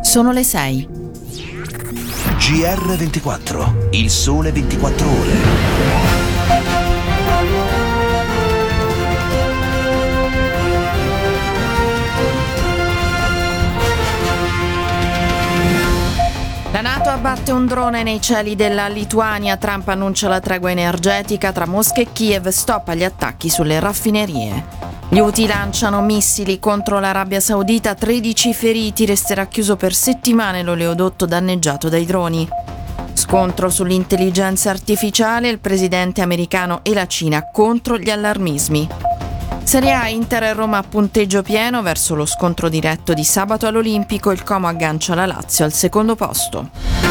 Sono le 6. GR24, il sole 24 ore. La NATO abbatte un drone nei cieli della Lituania, Trump annuncia la tregua energetica tra Mosca e Kiev, stop agli attacchi sulle raffinerie. Gli Houthi lanciano missili contro l'Arabia Saudita, 13 feriti, resterà chiuso per settimane l'oleodotto danneggiato dai droni. Scontro sull'intelligenza artificiale, il presidente americano e la Cina contro gli allarmismi. Serie A, Inter e Roma a punteggio pieno verso lo scontro diretto di sabato all'Olimpico, il Como aggancia la Lazio al secondo posto.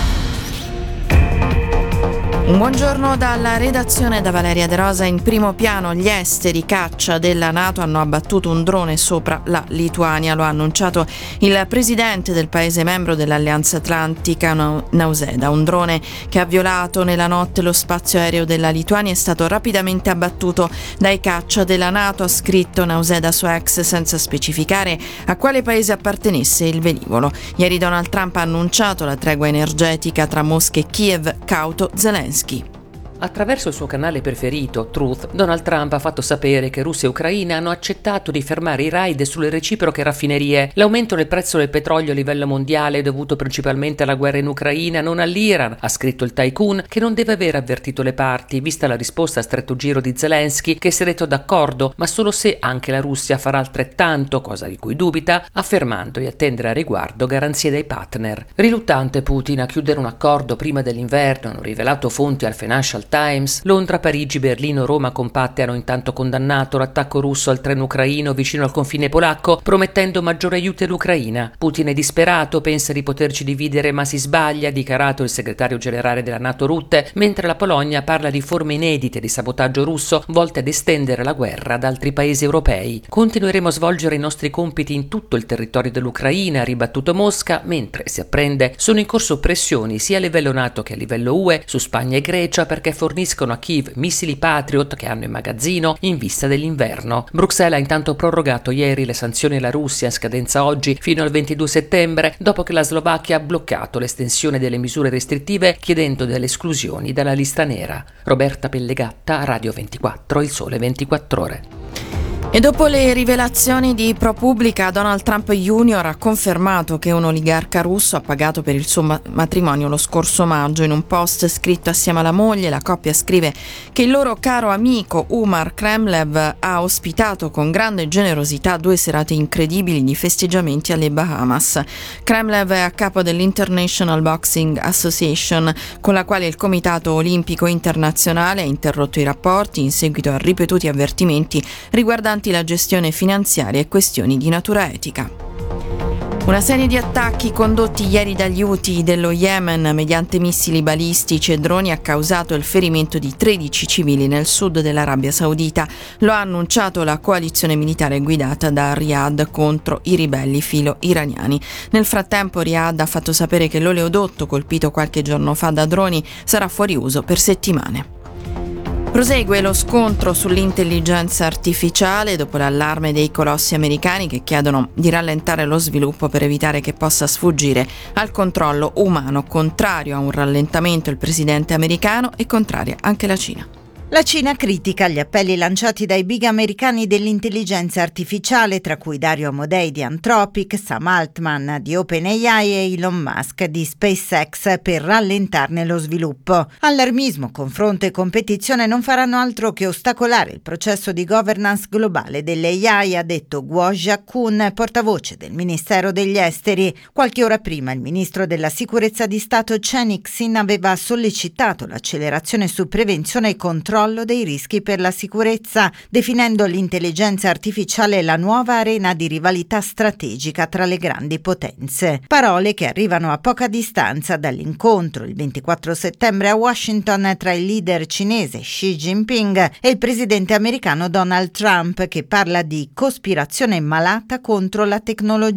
Un buongiorno dalla redazione da Valeria De Rosa. In primo piano gli esteri caccia della NATO hanno abbattuto un drone sopra la Lituania, lo ha annunciato il presidente del paese membro dell'Alleanza Atlantica Nausėda. Un drone che ha violato nella notte lo spazio aereo della Lituania è stato rapidamente abbattuto dai caccia della NATO, ha scritto Nausėda su X senza specificare a quale paese appartenesse il velivolo. Ieri Donald Trump ha annunciato la tregua energetica tra Mosca e Kiev, cauto Zelensky. Attraverso il suo canale preferito, Truth, Donald Trump ha fatto sapere che Russia e Ucraina hanno accettato di fermare i raid sulle reciproche raffinerie. L'aumento del prezzo del petrolio a livello mondiale è dovuto principalmente alla guerra in Ucraina, non all'Iran, ha scritto il tycoon, che non deve aver avvertito le parti, vista la risposta a stretto giro di Zelensky, che si è detto d'accordo, ma solo se anche la Russia farà altrettanto, cosa di cui dubita, affermando di attendere a riguardo garanzie dai partner. Riluttante Putin a chiudere un accordo prima dell'inverno, hanno rivelato fonti al Financial Times. Londra, Parigi, Berlino, Roma compatte hanno intanto condannato l'attacco russo al treno ucraino vicino al confine polacco, promettendo maggiori aiuti all'Ucraina. Putin è disperato, pensa di poterci dividere ma si sbaglia, ha dichiarato il segretario generale della NATO Rutte, mentre la Polonia parla di forme inedite di sabotaggio russo volte ad estendere la guerra ad altri paesi europei. Continueremo a svolgere i nostri compiti in tutto il territorio dell'Ucraina, ha ribattuto Mosca, mentre si apprende sono in corso pressioni sia a livello NATO che a livello UE su Spagna e Grecia perché forniscono a Kiev missili Patriot che hanno in magazzino in vista dell'inverno. Bruxelles ha intanto prorogato ieri le sanzioni alla Russia in scadenza oggi fino al 22 settembre, dopo che la Slovacchia ha bloccato l'estensione delle misure restrittive chiedendo delle esclusioni dalla lista nera. Roberta Pellegatta, Radio 24, il sole 24 ore. E dopo le rivelazioni di ProPublica, Donald Trump Jr. ha confermato che un oligarca russo ha pagato per il suo matrimonio lo scorso maggio. In un post scritto assieme alla moglie, la coppia scrive che il loro caro amico Umar Kremlev ha ospitato con grande generosità 2 serate incredibili di festeggiamenti alle Bahamas. Kremlev è a capo dell'International Boxing Association, con la quale il Comitato Olimpico Internazionale ha interrotto i rapporti in seguito a ripetuti avvertimenti riguardanti la gestione finanziaria e questioni di natura etica. Una serie di attacchi condotti ieri dagli Houthi dello Yemen mediante missili balistici e droni ha causato il ferimento di 13 civili nel sud dell'Arabia Saudita. Lo ha annunciato la coalizione militare guidata da Riyadh contro i ribelli filo-iraniani. Nel frattempo Riyadh ha fatto sapere che l'oleodotto colpito qualche giorno fa da droni sarà fuori uso per settimane. Prosegue lo scontro sull'intelligenza artificiale dopo l'allarme dei colossi americani che chiedono di rallentare lo sviluppo per evitare che possa sfuggire al controllo umano. Contrario a un rallentamento il presidente americano e contraria anche la Cina. La Cina critica gli appelli lanciati dai big americani dell'intelligenza artificiale, tra cui Dario Amodei di Anthropic, Sam Altman di OpenAI e Elon Musk di SpaceX per rallentarne lo sviluppo. Allarmismo, confronto e competizione non faranno altro che ostacolare il processo di governance globale dell'AI, ha detto Guo Jiakun, portavoce del Ministero degli Esteri. Qualche ora prima il ministro della Sicurezza di Stato Chen Ixin aveva sollecitato l'accelerazione su prevenzione e controllo dei rischi per la sicurezza, definendo l'intelligenza artificiale la nuova arena di rivalità strategica tra le grandi potenze. Parole che arrivano a poca distanza dall'incontro il 24 settembre a Washington tra il leader cinese Xi Jinping e il presidente americano Donald Trump, che parla di cospirazione malata contro la tecnologia.